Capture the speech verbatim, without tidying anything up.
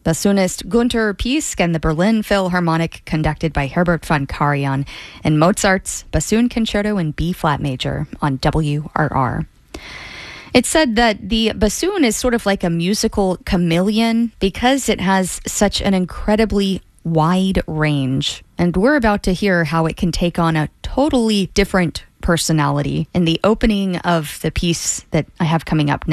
bassoonist Günter Piesk and the Berlin Philharmonic, conducted by Herbert von Karajan, and Mozart's Bassoon Concerto in B-flat major on W R R. It's said that the bassoon is sort of like a musical chameleon because it has such an incredibly wide range. And we're about to hear how it can take on a totally different personality in the opening of the piece that I have coming up next.